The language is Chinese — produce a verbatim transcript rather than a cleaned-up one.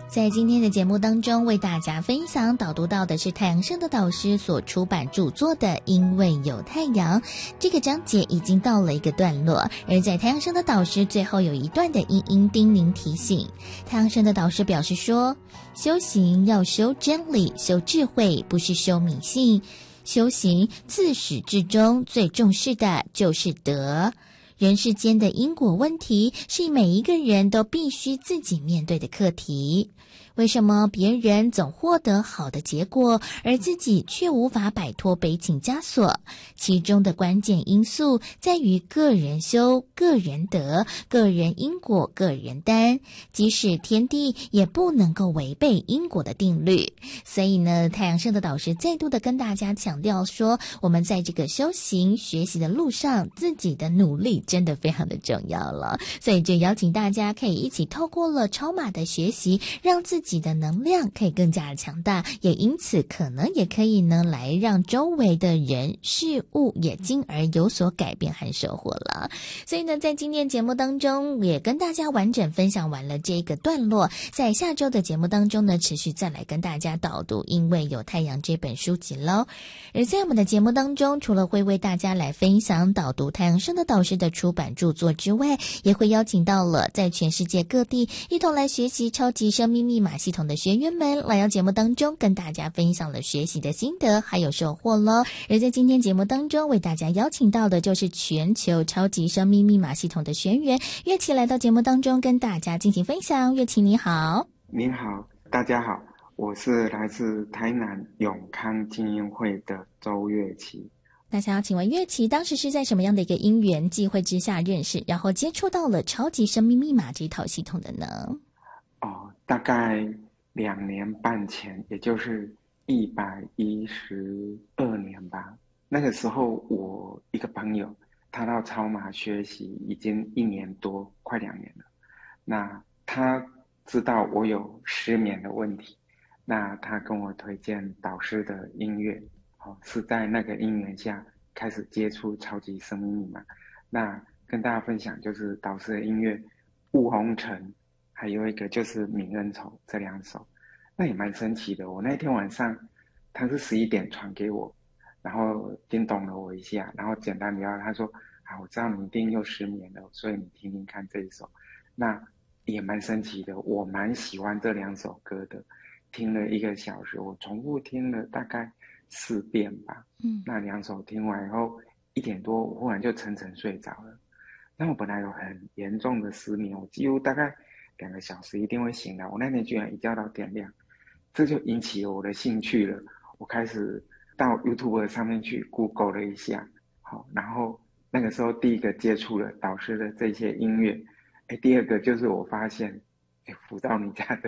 在今天的节目当中，为大家分享导读到的是太阳盛德导师所出版著作的《因为有太阳》这个章节已经到了一个段落，而在太阳盛德导师最后有一段的殷殷叮咛提醒。太阳盛德导师表示说，修行要修真理，修智慧，不是修迷信。修行自始至终最重视的就是德。人世间的因果问题是每一个人都必须自己面对的课题。为什么别人总获得好的结果，而自己却无法摆脱悲情枷锁？其中的关键因素在于个人修、个人得、个人因果、个人担。即使天地也不能够违背因果的定律。所以呢，太阳盛德导师再度的跟大家强调说，我们在这个修行学习的路上，自己的努力真的非常的重要了。所以就邀请大家可以一起透过了超马的学习，让自己的能量可以更加的强大，也因此可能也可以呢来让周围的人事物也进而有所改变和收获了。所以呢，在今天节目当中也跟大家完整分享完了这个段落，在下周的节目当中呢，持续再来跟大家导读《因为有太阳》这本书籍咯。而在我们的节目当中，除了会为大家来分享导读太阳盛德导师的出版著作之外，也会邀请到了在全世界各地一同来学习超级生命密码系统的学员们来到节目当中跟大家分享了学习的心得还有收获咯。而在今天节目当中为大家邀请到的就是全球超级生命密码系统的学员乐琪来到节目当中跟大家进行分享。乐琪你好。 您好，大家好，我是来自台南永康精英会的周乐琪。 那想要请问乐琪当时是在什么样的一个因缘际会之下认识，然后接触到了超级生命密码这套系统的呢？ 哦，大概两年半前，也就是一百一十二年吧。那个时候，我一个朋友，他到超马学习已经一年多，快两年了。那他知道我有失眠的问题，那他跟我推荐导师的音乐。哦，是在那个因缘下开始接触超级生命密码。那跟大家分享就是导师的音乐《雾红尘》，还有一个就是《泯恩仇》这两首，那也蛮神奇的。我那天晚上他是十一点传给我，然后叮咚了我一下，然后简单聊，他说啊，我知道你一定又失眠了，所以你听听看这一首。那也蛮神奇的，我蛮喜欢这两首歌的，听了一个小时，我重复听了大概四遍吧。嗯，那两首听完以后一点多，我忽然就沉沉睡着了。那我本来有很严重的失眠，我几乎大概两个小时一定会醒来。我那天居然一觉到天亮，这就引起了我的兴趣了。我开始到 YouTube 上面去 Google 了一下，好，然后那个时候第一个接触了导师的这些音乐，哎，第二个就是我发现，哎，辅导你家的